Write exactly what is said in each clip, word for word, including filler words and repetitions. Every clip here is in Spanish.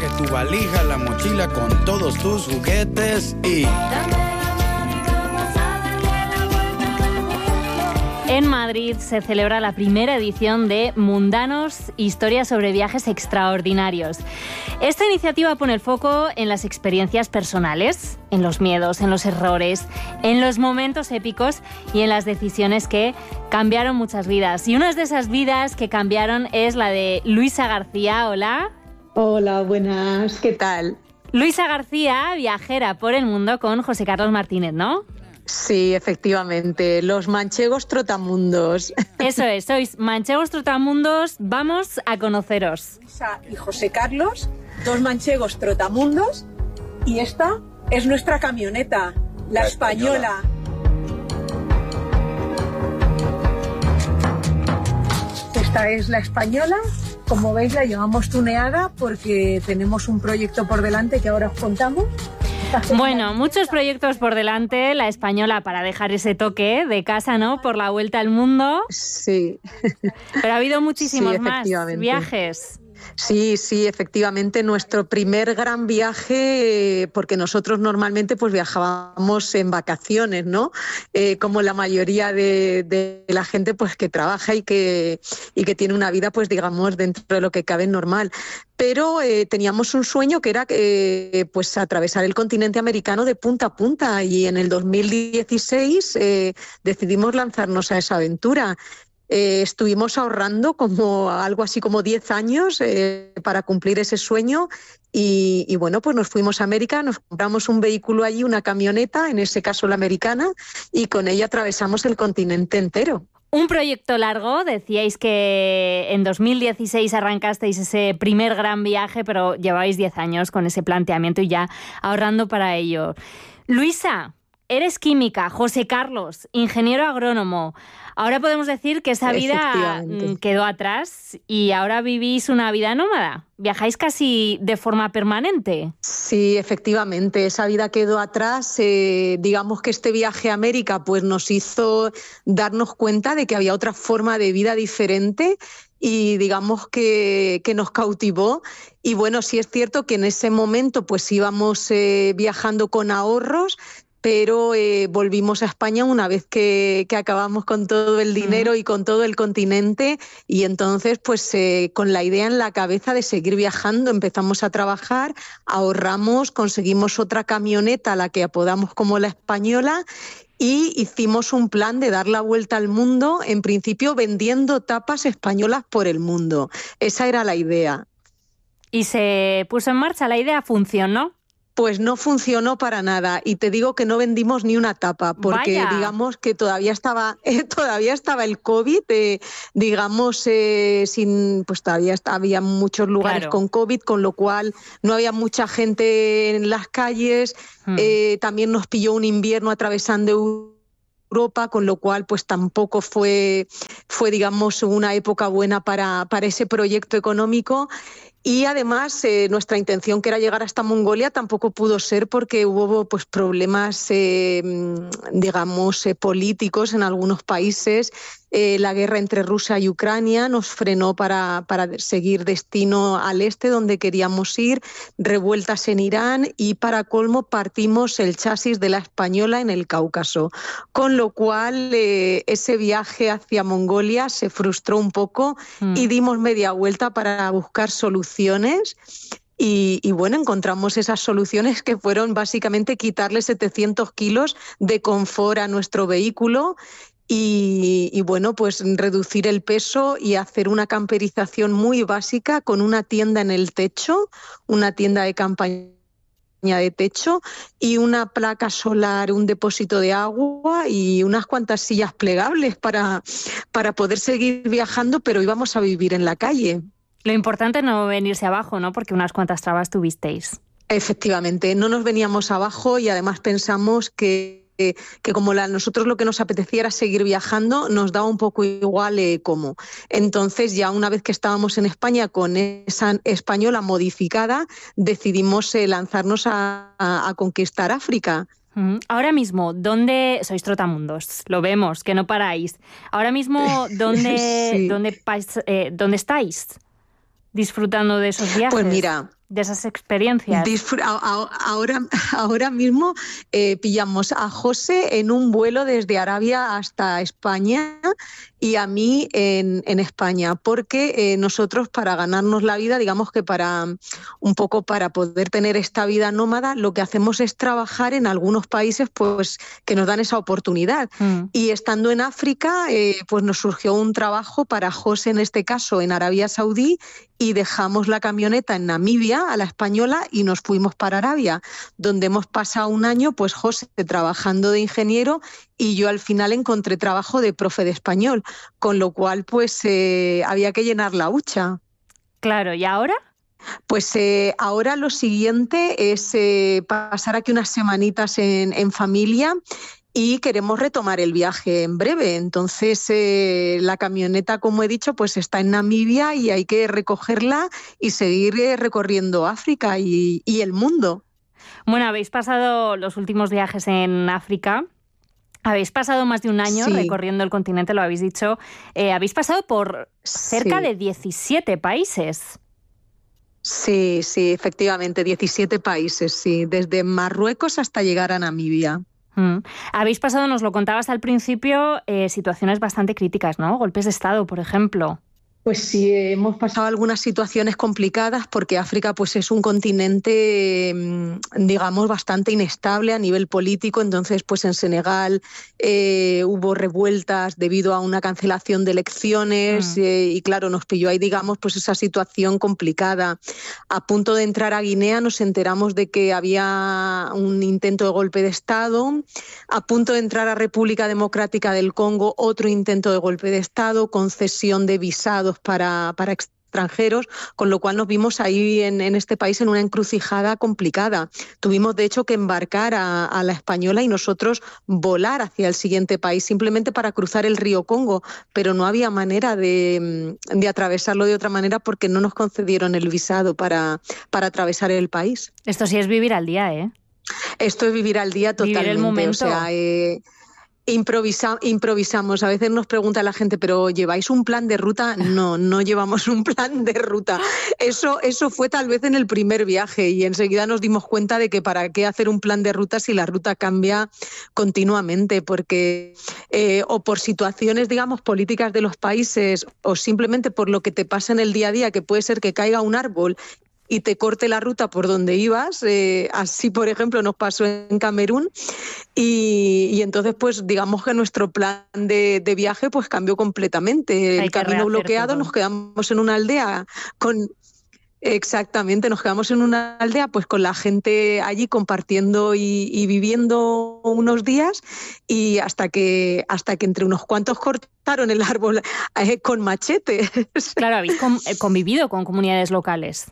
tu valija, la mochila con todos tus juguetes y... En Madrid se celebra la primera edición de Mundanos, historias sobre viajes extraordinarios. Esta iniciativa pone el foco en las experiencias personales, en los miedos, en los errores, en los momentos épicos y en las decisiones que cambiaron muchas vidas. Y una de esas vidas que cambiaron es la de Luisa García. Hola. Hola, buenas. ¿Qué tal? Luisa García, viajera por el mundo con José Carlos Martínez, ¿no? Sí, efectivamente, los manchegos trotamundos. Eso es, sois manchegos trotamundos, vamos a conoceros. Luisa y José Carlos, dos manchegos trotamundos, y esta es nuestra camioneta, la, la española. española. Esta es la española, como veis la llevamos tuneada porque tenemos un proyecto por delante que ahora os contamos. Bueno, muchos proyectos por delante, la española para dejar ese toque de casa, ¿no? Por la vuelta al mundo. Sí. Pero ha habido muchísimos sí, más viajes. Sí, sí, efectivamente, nuestro primer gran viaje, porque nosotros normalmente pues viajábamos en vacaciones, ¿no? Eh, como la mayoría de, de la gente pues que trabaja y que, y que tiene una vida pues digamos dentro de lo que cabe normal. Pero eh, teníamos un sueño que era eh, pues atravesar el continente americano de punta a punta y en el dos mil dieciséis eh, decidimos lanzarnos a esa aventura. Eh, estuvimos ahorrando como algo así como diez años eh, para cumplir ese sueño y, y bueno, pues nos fuimos a América, nos compramos un vehículo allí, una camioneta, en ese caso la americana, y con ella atravesamos el continente entero. Un proyecto largo, decíais que en dos mil dieciséis arrancasteis ese primer gran viaje, pero lleváis diez años con ese planteamiento y ya ahorrando para ello. Luisa, eres química, José Carlos, ingeniero agrónomo. Ahora podemos decir que esa vida quedó atrás y ahora vivís una vida nómada. ¿Viajáis casi de forma permanente? Sí, efectivamente, esa vida quedó atrás. Eh, digamos que este viaje a América pues, nos hizo darnos cuenta de que había otra forma de vida diferente y digamos que, que nos cautivó. Y bueno, sí es cierto que en ese momento pues íbamos eh, viajando con ahorros, pero eh, volvimos a España una vez que, que acabamos con todo el dinero y con todo el continente y entonces pues eh, con la idea en la cabeza de seguir viajando empezamos a trabajar, ahorramos, conseguimos otra camioneta, la que apodamos como la española, y hicimos un plan de dar la vuelta al mundo, en principio vendiendo tapas españolas por el mundo. Esa era la idea. ¿Y se puso en marcha? ¿La idea funcionó? Pues no funcionó para nada y te digo que no vendimos ni una tapa porque Vaya. digamos que todavía estaba eh, todavía estaba el COVID, eh, digamos eh, sin pues todavía había muchos lugares Claro. con COVID, con lo cual no había mucha gente en las calles. Hmm. Eh, también nos pilló un invierno atravesando Europa, con lo cual pues tampoco fue fue digamos una época buena para para ese proyecto económico. Y además eh, nuestra intención, que era llegar hasta Mongolia, tampoco pudo ser porque hubo pues problemas eh, digamos eh, políticos en algunos países. Eh, la guerra entre Rusia y Ucrania nos frenó para, para seguir destino al este donde queríamos ir, revueltas en Irán y para colmo partimos el chasis de la española en el Cáucaso, con lo cual eh, ese viaje hacia Mongolia se frustró un poco mm. y dimos media vuelta para buscar soluciones. Y, y bueno, encontramos esas soluciones que fueron básicamente quitarle setecientos kilos de confort a nuestro vehículo y, y bueno, pues reducir el peso y hacer una camperización muy básica con una tienda en el techo, una tienda de campaña de techo y una placa solar, un depósito de agua y unas cuantas sillas plegables para, para poder seguir viajando, pero íbamos a vivir en la calle. Lo importante es no venirse abajo, ¿no? Porque unas cuantas trabas tuvisteis. Efectivamente, no nos veníamos abajo y además pensamos que, que como la, nosotros lo que nos apetecía era seguir viajando, nos daba un poco igual eh, cómo. Entonces, ya una vez que estábamos en España con esa española modificada, decidimos eh, lanzarnos a, a, a conquistar África. Ahora mismo, ¿dónde sois trotamundos? Lo vemos, que no paráis. Ahora mismo, ¿dónde, sí. dónde, eh, ¿dónde estáis disfrutando de esos viajes? Pues mira, de esas experiencias? Disfr- ahora, ahora mismo eh, pillamos a José en un vuelo desde Arabia hasta España y a mí en, en España, porque eh, nosotros para ganarnos la vida, digamos que para un poco para poder tener esta vida nómada, lo que hacemos es trabajar en algunos países pues que nos dan esa oportunidad. Mm. Y estando en África, eh, pues nos surgió un trabajo para José, en este caso en Arabia Saudí, y dejamos la camioneta en Namibia, a la española, y nos fuimos para Arabia, donde hemos pasado un año, pues José trabajando de ingeniero y yo al final encontré trabajo de profe de español, con lo cual pues eh, había que llenar la hucha. Claro, ¿y ahora? Pues eh, ahora lo siguiente es eh, pasar aquí unas semanitas en, en familia. Y queremos retomar el viaje en breve. Entonces, eh, la camioneta, como he dicho, pues está en Namibia y hay que recogerla y seguir eh, recorriendo África y, y el mundo. Bueno, habéis pasado los últimos viajes en África. Habéis pasado más de un año sí. recorriendo el continente, lo habéis dicho. Eh, habéis pasado por cerca sí. de diecisiete países. Sí, sí, efectivamente, diecisiete países, sí. Desde Marruecos hasta llegar a Namibia. Mm. Habéis pasado, nos lo contabas al principio, eh, situaciones bastante críticas, ¿no? Golpes de Estado, por ejemplo. Pues sí, hemos pasado algunas situaciones complicadas porque África pues es un continente, digamos, bastante inestable a nivel político. Entonces, pues en Senegal eh, hubo revueltas debido a una cancelación de elecciones mm. eh, y claro, nos pilló ahí, digamos, pues esa situación complicada. A punto de entrar a Guinea nos enteramos de que había un intento de golpe de Estado. A punto de entrar a República Democrática del Congo, otro intento de golpe de Estado, concesión de visados para, para extranjeros, con lo cual nos vimos ahí en, en este país en una encrucijada complicada. Tuvimos, de hecho, que embarcar a, a la española y nosotros volar hacia el siguiente país simplemente para cruzar el río Congo, pero no había manera de, de atravesarlo de otra manera porque no nos concedieron el visado para, para atravesar el país. Esto sí es vivir al día, ¿eh? Esto es vivir al día totalmente. Vivir el momento. O sea, eh, Improvisa, improvisamos. A veces nos pregunta la gente, ¿pero lleváis un plan de ruta? No, no llevamos un plan de ruta. Eso, eso fue tal vez en el primer viaje y enseguida nos dimos cuenta de que para qué hacer un plan de ruta si la ruta cambia continuamente, porque eh, o por situaciones, digamos, políticas de los países o simplemente por lo que te pasa en el día a día, que puede ser que caiga un árbol y te corte la ruta por donde ibas. Eh, así, por ejemplo, nos pasó en Camerún y, y entonces, pues, digamos que nuestro plan de, de viaje pues cambió completamente. El camino bloqueado, todo. Nos quedamos en una aldea con... Exactamente, nos quedamos en una aldea pues con la gente allí compartiendo y, y viviendo unos días y hasta que, hasta que entre unos cuantos cortaron el árbol eh, con machete. Claro, habéis convivido con comunidades locales.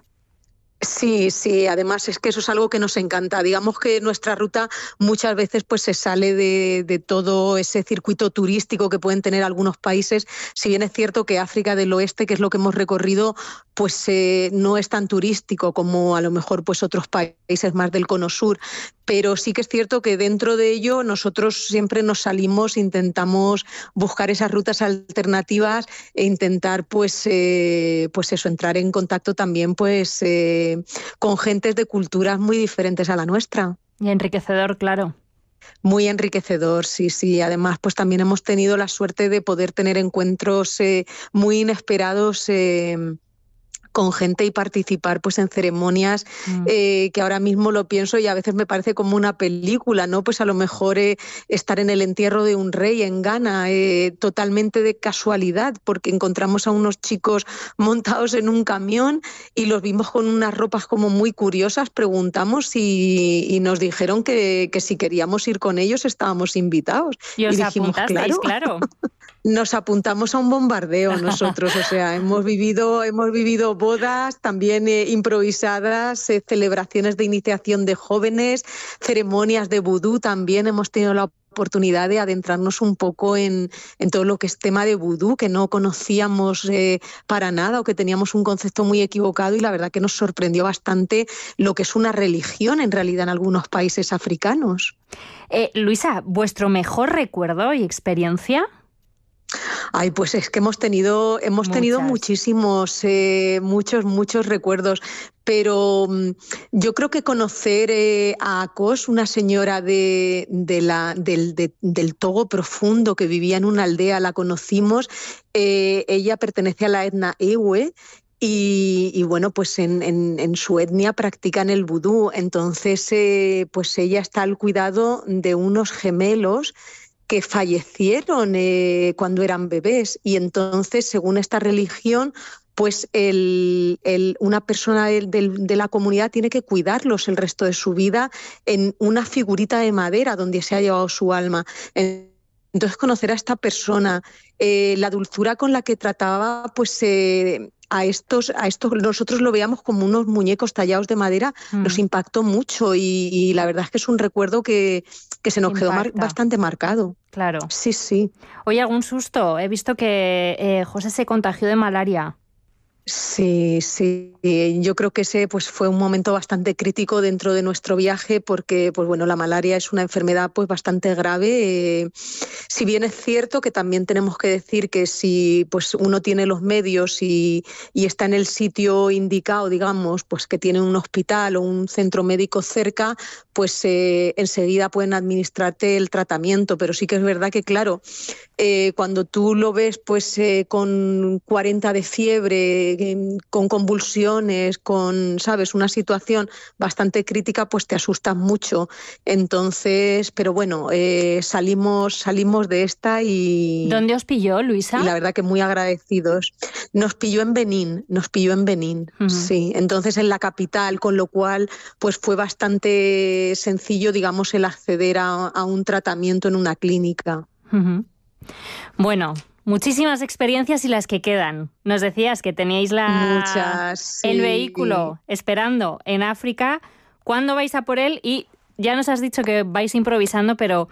Sí, sí, además es que eso es algo que nos encanta. Digamos que nuestra ruta muchas veces pues se sale de, de todo ese circuito turístico que pueden tener algunos países. Si bien es cierto que África del Oeste, que es lo que hemos recorrido, pues eh, no es tan turístico como a lo mejor pues otros países más del cono sur. Pero sí que es cierto que dentro de ello nosotros siempre nos salimos, intentamos buscar esas rutas alternativas e intentar pues, eh, pues eso, entrar en contacto también pues eh, con gentes de culturas muy diferentes a la nuestra. Y enriquecedor, claro. Muy enriquecedor, sí, sí. Además, pues también hemos tenido la suerte de poder tener encuentros eh, muy inesperados eh, con gente y participar pues en ceremonias mm. eh, que ahora mismo lo pienso y a veces me parece como una película, ¿no? Pues a lo mejor eh, estar en el entierro de un rey en Ghana, eh, totalmente de casualidad, porque encontramos a unos chicos montados en un camión y los vimos con unas ropas como muy curiosas, preguntamos y, y nos dijeron que, que si queríamos ir con ellos estábamos invitados. Y os y dijimos, apuntasteis, claro. claro. Nos apuntamos a un bombardeo nosotros, o sea, hemos vivido, hemos vivido bodas también eh, improvisadas, eh, celebraciones de iniciación de jóvenes, ceremonias de vudú, también hemos tenido la oportunidad de adentrarnos un poco en, en todo lo que es tema de vudú, que no conocíamos eh, para nada o que teníamos un concepto muy equivocado y la verdad que nos sorprendió bastante lo que es una religión en realidad en algunos países africanos. Eh, Luisa, ¿vuestro mejor recuerdo y experiencia? Ay, pues es que hemos tenido, hemos tenido muchísimos, eh, muchos, muchos recuerdos. Pero um, yo creo que conocer eh, a Akos, una señora de, de la, del, de, del Togo profundo que vivía en una aldea, la conocimos. Eh, ella pertenece a la etnia Ewe. Y, y bueno, pues en, en, en su etnia practican el vudú. Entonces, eh, pues ella está al cuidado de unos gemelos que fallecieron eh, cuando eran bebés. Y entonces, según esta religión, pues el, el, una persona de, de, de la comunidad tiene que cuidarlos el resto de su vida en una figurita de madera donde se ha llevado su alma. Entonces, conocer a esta persona, eh, la dulzura con la que trataba, pues eh, a estos, a estos, nosotros lo veíamos como unos muñecos tallados de madera, mm. nos impactó mucho y, y la verdad es que es un recuerdo que, que se nos Impacta. quedó mar, bastante marcado. Claro. Sí, sí. Oye, algún susto. He visto que eh, José se contagió de malaria. Sí, sí. Yo creo que ese pues fue un momento bastante crítico dentro de nuestro viaje porque pues bueno, la malaria es una enfermedad pues bastante grave. Eh, si bien es cierto que también tenemos que decir que si pues uno tiene los medios y, y está en el sitio indicado, digamos, pues que tiene un hospital o un centro médico cerca, pues eh, enseguida pueden administrarte el tratamiento. Pero sí que es verdad que claro, eh, cuando tú lo ves pues eh, con cuarenta de fiebre, con convulsiones, con, ¿sabes?, una situación bastante crítica, pues te asustas mucho. Entonces, pero bueno, eh, salimos, salimos de esta y... ¿Dónde os pilló, Luisa? Y la verdad que muy agradecidos. Nos pilló en Benín, nos pilló en Benín, uh-huh. sí. Entonces en la capital, con lo cual pues fue bastante sencillo, digamos, el acceder a, a un tratamiento en una clínica. Uh-huh. Bueno... Muchísimas experiencias y las que quedan. Nos decías que teníais la, Muchas, sí. el vehículo esperando en África. ¿Cuándo vais a por él? Y ya nos has dicho que vais improvisando, pero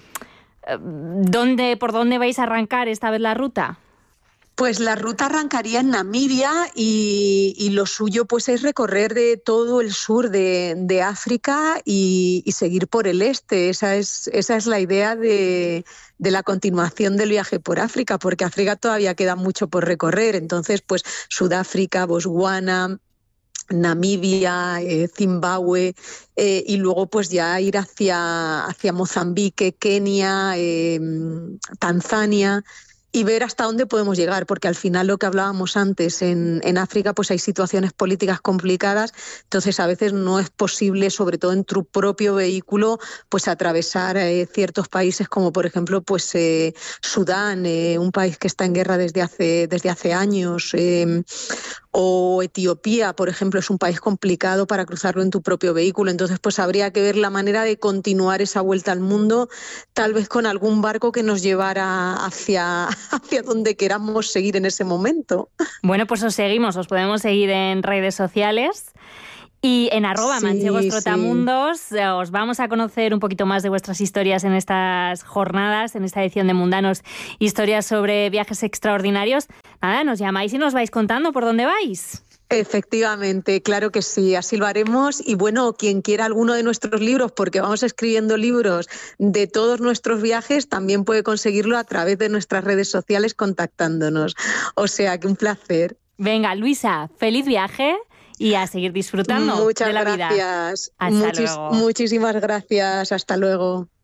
¿dónde, ¿por dónde vais a arrancar esta vez la ruta? Pues la ruta arrancaría en Namibia y, y lo suyo pues es recorrer de todo el sur de, de África y, y seguir por el este. Esa es, esa es la idea de, de la continuación del viaje por África, porque África todavía queda mucho por recorrer. Entonces, pues Sudáfrica, Botswana, Namibia, eh, Zimbabue eh, y luego pues ya ir hacia, hacia Mozambique, Kenia, eh, Tanzania, y ver hasta dónde podemos llegar, porque al final lo que hablábamos antes, en, en África pues hay situaciones políticas complicadas, entonces a veces no es posible, sobre todo en tu propio vehículo, pues atravesar eh, ciertos países como por ejemplo pues eh, Sudán, eh, un país que está en guerra desde hace, desde hace años, eh, o Etiopía, por ejemplo, es un país complicado para cruzarlo en tu propio vehículo. Entonces, pues habría que ver la manera de continuar esa vuelta al mundo, tal vez con algún barco que nos llevara hacia, hacia donde queramos seguir en ese momento. Bueno, pues os seguimos, os podemos seguir en redes sociales. Y en arroba sí, manchegos trotamundos sí. os vamos a conocer un poquito más de vuestras historias en estas jornadas, en esta edición de Mundanos, historias sobre viajes extraordinarios. Nada, nos llamáis y nos vais contando por dónde vais. Efectivamente, claro que sí, así lo haremos. Y bueno, quien quiera alguno de nuestros libros, porque vamos escribiendo libros de todos nuestros viajes, también puede conseguirlo a través de nuestras redes sociales contactándonos. O sea, que un placer. Venga, Luisa, feliz viaje. Y a seguir disfrutando Muchas de la gracias. vida. Hasta Muchis- luego. Muchísimas gracias. Hasta luego.